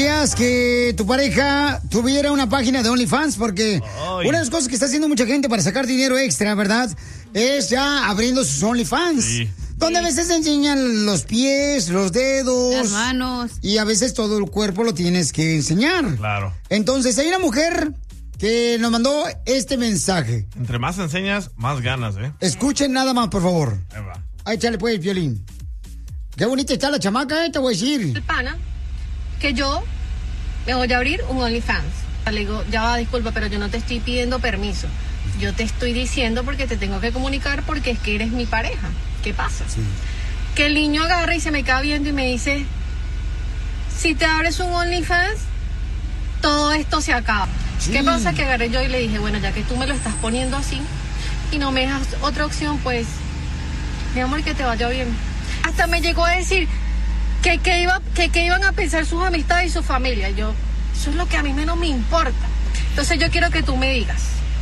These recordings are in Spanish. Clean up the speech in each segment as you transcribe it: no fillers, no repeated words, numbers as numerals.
permitirías que tu pareja tuviera una página de OnlyFans? Porque una de las cosas que está haciendo mucha gente para sacar dinero extra, ¿verdad? Es ya abriendo sus OnlyFans. Sí. Donde a veces enseñan los pies, los dedos. Las manos. Y a veces todo el cuerpo lo tienes que enseñar. Claro. Entonces, hay una mujer que nos mandó este mensaje. Entre más enseñas, más ganas, ¿eh? Escuchen nada más, por favor. Ahí va. Ahí, échale pues, Violín. Qué bonita está la chamaca, te voy a decir. El pana, que yo me voy a abrir un OnlyFans. Le digo, ya va, disculpa, pero yo no te estoy pidiendo permiso. Yo te estoy diciendo porque te tengo que comunicar porque es que eres mi pareja. ¿Qué pasa? Sí. Que el niño agarra y se me queda viendo y me dice, si te abres un OnlyFans, todo esto se acaba. Sí. ¿Qué pasa? Que agarré yo y le dije, bueno, ya que tú me lo estás poniendo así y no me dejas otra opción, pues, mi amor, que te vaya bien. Hasta me llegó a decir que iban a pensar sus amistades y su familia. Yo, eso es lo que a mí menos me importa. Entonces yo quiero que tú me digas,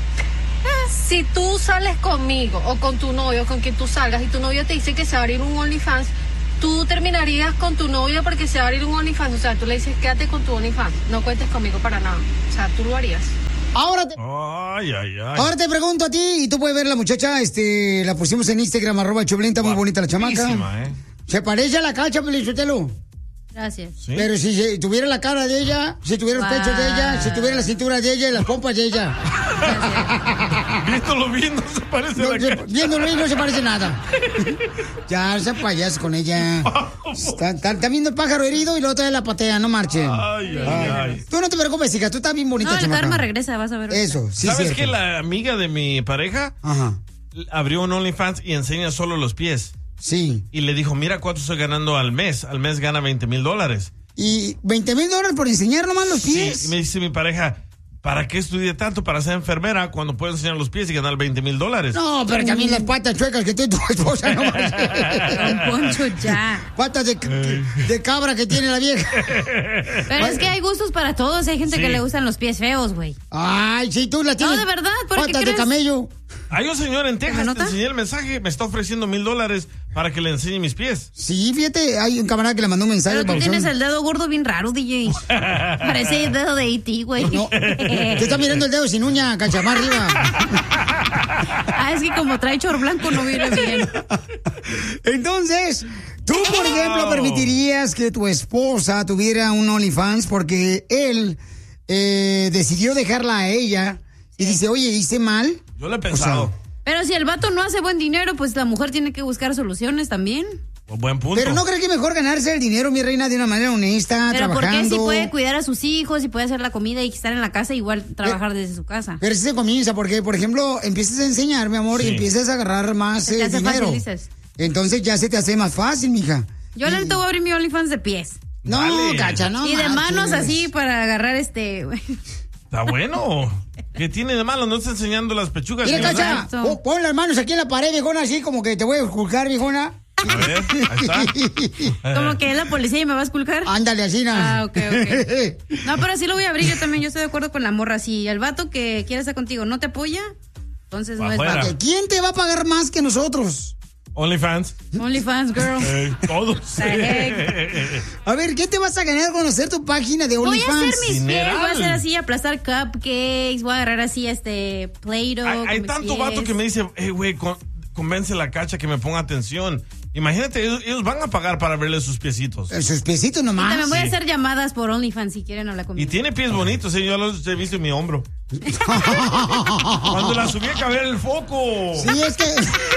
si tú sales conmigo o con tu novio, con quien tú salgas, y tu novio te dice que se va a abrir un OnlyFans, tú terminarías con tu novio porque se va a abrir un OnlyFans. O sea, tú le dices, quédate con tu OnlyFans, no cuentes conmigo para nada. O sea, tú lo harías. Ahora te pregunto a ti, y tú puedes ver la muchacha, la pusimos en Instagram, @Choplin, está muy bonita la chamaca. Se parece a la Cacha, Pelichotelo. Gracias. ¿Sí? Pero si tuviera la cara de ella, si tuviera los pechos de ella, si tuviera la cintura de ella y las pompas de ella. Viéndolo bien, no se parece a la Cacha. Viéndolo bien no se parece nada. Ya, se payas con ella. Está viendo el pájaro herido y luego todavía la patea, no marchen. Ay. Tú no te preocupes, hija, tú estás bien bonita, No, el chamaca. karma regresa, vas a ver. Eso, sí. ¿Sabes cierto. que la amiga de mi pareja abrió un OnlyFans y enseña solo los pies? Sí. Y le dijo, mira cuánto estoy ganando al mes. Al mes gana $20,000. ¿Y $20,000 por enseñar nomás los pies? Sí, y me dice mi pareja, ¿para qué estudié tanto para ser enfermera cuando puedo enseñar los pies y ganar $20,000? No, pero también las patas chuecas que tiene tu esposa, no Don Poncho, ya. Patas de cabra que tiene la vieja. Pero es que hay gustos para todos. Hay gente que le gustan los pies feos, güey. Ay, sí, tú la tienes. No, de verdad, ¿por qué patas de crees? camello. Hay un señor en Texas, te enseñé el mensaje, me está ofreciendo $1,000 para que le enseñe mis pies. Sí, fíjate, hay un camarada que le mandó un mensaje. Pero tú tienes el dedo gordo bien raro, DJ. Parece el dedo de E.T., güey. No, te está mirando el dedo sin uña, cachamar arriba. Es que como trae chor blanco no viene bien. Entonces, tú, por ejemplo, permitirías que tu esposa tuviera un OnlyFans porque él decidió dejarla a ella y dice, oye, ¿hice mal? Yo lo he pensado. Pero si el vato no hace buen dinero, pues la mujer tiene que buscar soluciones también. Buen punto. Pero ¿no crees que mejor ganarse el dinero, mi reina, de una manera honesta, Pero trabajando? porque si puede cuidar a sus hijos y puede hacer la comida y estar en la casa, igual trabajar desde su casa. Pero si se comienza, porque, por ejemplo, empiezas a enseñar, mi amor, y empiezas a agarrar más Se te hace dinero. fácil, dices. Entonces ya se te hace más fácil, mija. Yo le voy a abrir mi OnlyFans de pies. No, cacha, no. Y de manches. manos así para agarrar Está bueno. ¿Qué tiene de malo? No está enseñando las pechugas. Mira, ¿verdad? cacha, pon las manos aquí en la pared, viejona, así como que te voy a esculcar, viejona. A ver, ahí está. Como que es la policía y me va a esculcar. Ándale, así, ¿no? Ok. No, pero sí lo voy a abrir yo también. Yo estoy de acuerdo con la morra. Si el vato que quiere estar contigo no te apoya, entonces no es vato. ¿Quién te va a pagar más que nosotros? OnlyFans. OnlyFans, girl. Todos. A ver, ¿qué te vas a ganar con hacer tu página de Voy OnlyFans? a hacer mis pies, voy a hacer así, aplastar cupcakes, voy a agarrar así Play-Doh. Hay tanto vato que me dice, güey, convence a la Cacha que me ponga atención. Imagínate, ellos van a pagar para verle sus piecitos. Sus piecitos nomás. Y también voy a hacer llamadas por OnlyFans si quieren hablar conmigo. Y tiene pies bonitos, yo los he visto en mi hombro. Cuando la subí a caber el foco. Sí, es que...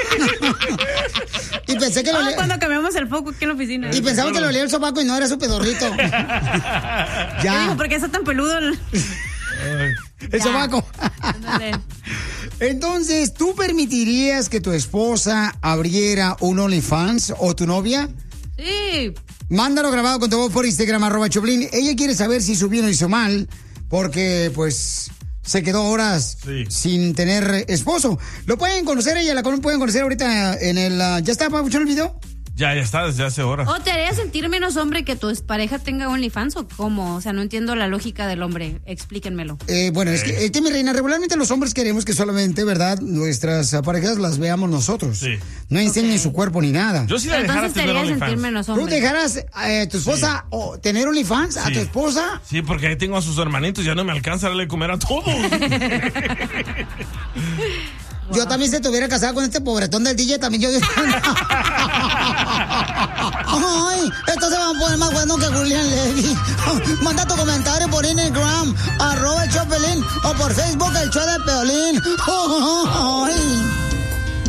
y pensé que cuando cambiamos el foco aquí en la oficina. Y pensamos que lo olía el sobaco y no era su pedorrito. Ya. Digo, ¿por qué está tan peludo el sobaco? Entonces, ¿tú permitirías que tu esposa abriera un OnlyFans o tu novia? Sí. Mándalo grabado con tu voz por Instagram, @Choplin. Ella quiere saber si su bien o hizo mal, porque pues se quedó horas sin tener esposo. Lo pueden conocer, ella la pueden conocer ahorita en el... ¿Ya está, Pabuchón, el video? Ya está desde hace horas. ¿O te haría sentir menos hombre que tu pareja tenga OnlyFans o cómo? O sea, no entiendo la lógica del hombre. Explíquenmelo. Bueno, es que mi reina, regularmente los hombres queremos que solamente, ¿verdad?, nuestras parejas las veamos nosotros. Sí. No enseñen su cuerpo ni nada. Yo sí la dejara tener OnlyFans. Menos hombre. ¿Tú dejaras a tu esposa o tener OnlyFans a tu esposa? Sí, porque ahí tengo a sus hermanitos, ya no me alcanza a darle comer a todos. Yo también se estuviera casado con este pobretón del DJ también. Ay, esto se va a poner más bueno que Julián Levy. Manda tu comentario por Instagram, @el show de Piolín, o por Facebook, el show de Piolín. Ay.